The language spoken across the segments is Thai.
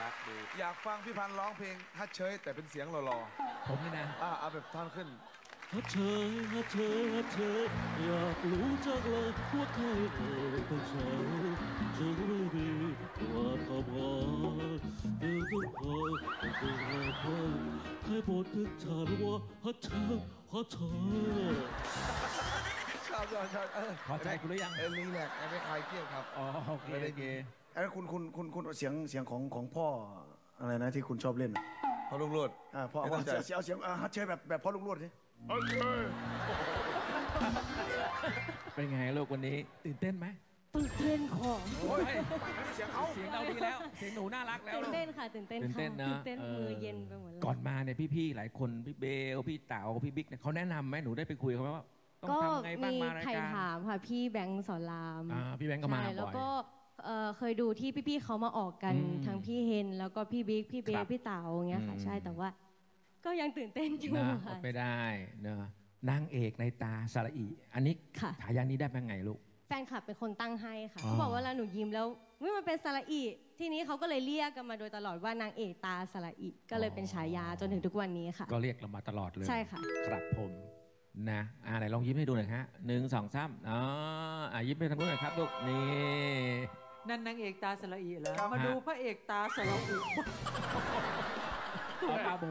รักดีอยากฟังพี่พันธ์ร้องเพลงฮัทเชยแต่เป็นเสียงหล่อๆผมนี่นะเอาแบบท่อนขึ้นฮัทเชยฮัทเชยฮัทเชยอยากรู้จักเลยว่าใครเป็นฉันจะรู้ดีว่าทำงานเดินทุกคนทุกคนใครบอกถึงฉันว่าฮัทเชยฮัทเชยชอบพอใจคุณหรือยังรีแลกซ์ไม่คลายเครียดครับอ๋อโอเคโอเคคุณเสียงของพ่ออะไรนะที่คุณชอบเล่นพ่อลุงโลดพ่อเอาเสียงฮัทเชยแบบพ่อลุงโลดสิฮัทเชยเป็นไงลูกวันนี้ตื่นเต้นไหมตื่นเต้นค่ะเสียงเขาเสียงเราดีแล้วเสียงหนูน่ารักแล้วตื่นเต้นค่ะตื่นเต้นค่ะตื่นเต้นมือเย็นไปหมดเลยก่อนมาเนี่ยพี่ๆหลายคนพี่เบลพี่เต๋าพี่บิ๊กเนี่ยเขาแนะนำไหมหนูได้ไปคุยเขาไหมว่าต้องทำไงบ้างมารายการก็มีใครถามค่ะพี่แบงค์สอนรามพี่แบงค์ก็มาบ่อยแล้วก็เคยดูที่พี่ๆเขามาออกกันทั้งพี่เฮนแล้วก็พี่บิ๊กพี่เบลพี่เต๋าอย่างเงี้ยค่ะใช่แต่ว่าก็ยังตื่นเต้นอยู่ค่ะไม่ได้เนอะนางเอกในตาสระอีอันนี้ฉายานี้ได้เป็นไงลูกแฟนคลับเป็นคนตั้งให้ค่ะเขาบอกว่าเวลาหนูยิ้มแล้วมันเป็นสระอีทีนี้เขาก็เลยเรียกกันมาโดยตลอดว่านางเอกตาสระอีก็เลยเป็นฉายาจนถึงทุกวันนี้ค่ะก็เรียกเรามาตลอดเลยใช่ค่ะครับผมนะไหนลองยิ้มให้ดูหน่อยฮะ1 2 3ยิ้มไปทางนู้นหน่อยครับลูกนี่นั่นนางเอกตาสระอีแล้วมาดูพระเอกตาสระอีตาโบ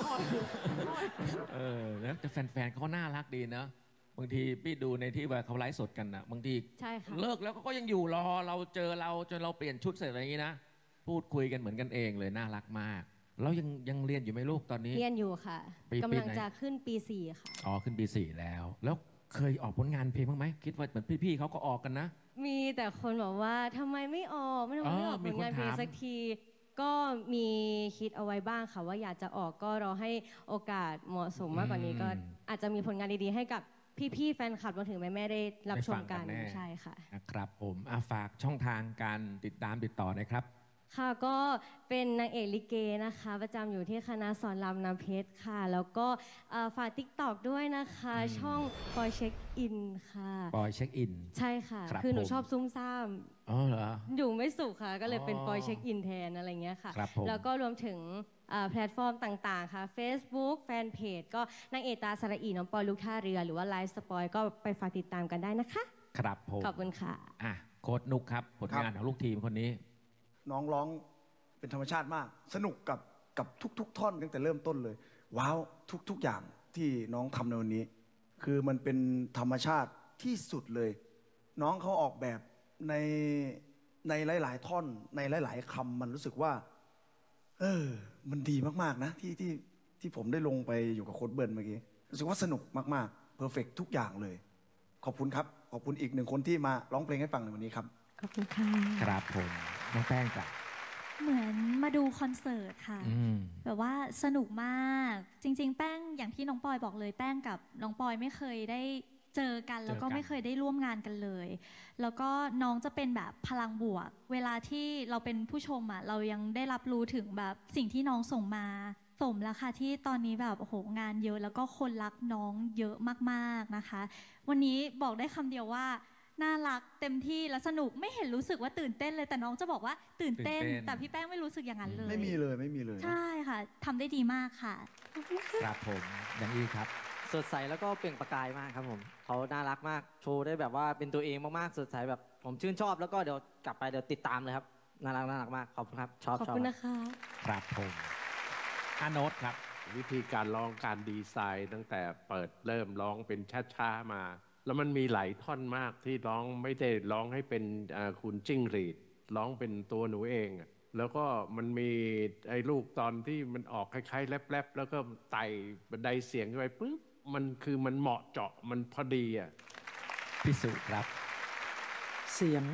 นะแต่แฟนๆเขาน่ารักดีนะบางทีพี่ดูในที่ว่าเขาไลฟ์สดกันนะบางทีเลิกแล้วก็ยังอยู่รอเราเจอเราจนเราเปลี่ยนชุดเสร็จอะไรอย่างนี้นะพูดคุยกันเหมือนกันเองเลยน่ารักมากแล้วยังเรียนอยู่ไหมลูกตอนนี้เรียนอยู่ค่ะกำลังจะขึ้นปี4ค่ะขึ้นปี4แล้วเคยออกผลงานเพลงบ้างไหมคิดว่าเหมือนพี่ๆเขาก็ออกกันนะมีแต่คนบอกว่าทำไมไม่ออกผลงานเพลงสักทีก็มีคิดเอาไว้บ้างค่ะว่าอยากจะออกก็รอให้โอกาสเหมาะสมมากกว่านี้ก็อาจจะมีผลงานดีๆให้กับพี่ๆแฟนคลับรวมถึงแม่ๆได้รับชมกันใช่ค่ะนะครับผมฝากช่องทางการติดตามติดต่อนะครับค่ะก็เป็นนางเอกลิเกนะคะประจำอยู่ที่คณะสอนรามน้ำเพชรค่ะแล้วก็ฝาก TikTok ด้วยนะคะช่องปอยเช็คอินค่ะปอยเช็คอินใช่ค่ะคือหนูชอบซุ่มซ่ามเหรออยู่ไม่สุขค่ะก็เลยเป็นปอยเช็คอินแทนอะไรเงี้ยค่ะแล้วก็รวมถึงแพลตฟอร์มต่างๆค่ะ Facebook แฟนเพจก็นางเอกตาสระอีน้องปอยลูกท่าเรือหรือว่าไลฟ์สปอยก็ไปฝากติดตามกันได้นะคะครับผมขอบคุณค่ะโค้ชนุกครับผลงานของลูกทีมคนนี้น้องร้องเป็นธรรมชาติมากสนุกกับทุกท่อนตั้งแต่เริ่มต้นเลยว้าวทุกอย่างที่น้องทำในวันนี้คือมันเป็นธรรมชาติที่สุดเลยน้องเขาออกแบบในหลายๆท่อนในหลายๆคำมันรู้สึกว่ามันดีมากๆนะที่ผมได้ลงไปอยู่กับโค้ชเบิร์นเมื่อกี้รู้สึกว่าสนุกมากๆเพอร์เฟกทุกอย่างเลยขอบคุณครับขอบคุณอีก1 คนที่มาร้องเพลงให้ฟังในวันนี้ครับขอบคุณค่ะครับผมน้องแป้งจ้ะเหมือนมาดูคอนเสิร์ตค่ะแบบว่าสนุกมากจริงๆแป้งอย่างที่น้องปอยบอกเลยแป้งกับน้องปอยไม่เคยได้เจอกันแล้วก็ไม่เคยได้ร่วมงานกันเลยแล้วก็น้องจะเป็นแบบพลังบวกเวลาที่เราเป็นผู้ชมเรายังได้รับรู้ถึงแบบสิ่งที่น้องส่งมาสมแล้วค่ะที่ตอนนี้แบบโอ้โหงานเยอะแล้วก็คนรักน้องเยอะมากๆนะคะวันนี้บอกได้คำเดียวว่าน่ารักเต็มที่และสนุกไม่เห็นรู้สึกว่าตื่นเต้นเลยแต่น้องจะบอกว่าตื่นเต้นแต่พี่แป้งไม่รู้สึกอย่างนั้นเลยไม่มีเลยใช่ค่ะทำได้ดีมากค่ะครับผมอย่างนี้ครับสดใสแล้วก็เปล่งประกายมากครับผมเขาน่ารักมากโชว์ได้แบบว่าเป็นตัวเองมากๆสดใสแบบผมชื่นชอบแล้วก็เดี๋ยวกลับไปเดี๋ยวติดตามเลยครับน่ารักมากขอบคุณครับชอบขอบคุณนะคะครับผมโน้ตครับวิธีการร้องการดีไซน์ตั้งแต่เปิดเริ่มร้องเป็นช้าๆมาแล้วมันมีหลายท่อนมากที่ร้องไม่ได้ร้องให้เป็นคุณจิ้งหรีดร้องเป็นตัวหนูเองแล้วก็มันมีไอ้ลูกตอนที่มันออกคล้ายๆแรปๆแล้วก็ไต่บันไดเสียงขึ้นไปปุ๊บมันเหมาะเจาะมันพอดีพิสูจน์ครับเสียง